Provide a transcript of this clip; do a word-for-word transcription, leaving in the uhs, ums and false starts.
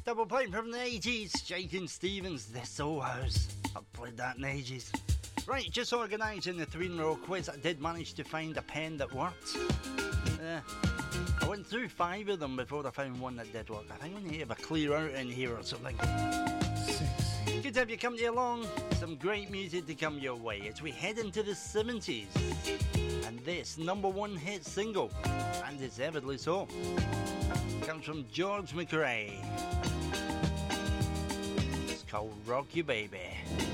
double play from the eighties, Shakin' Stevens, The Soul House. I've played that in ages. Right, just organising the three in a row quiz. I did manage to find a pen that worked. Uh, I went through five of them before I found one that did work. I think we need to have a clear out in here or something. Six. Good to have you company along. Some great music to come your way as we head into the seventies. And this number one hit single, and deservedly so, comes from George McRae. It's called Rock You Baby.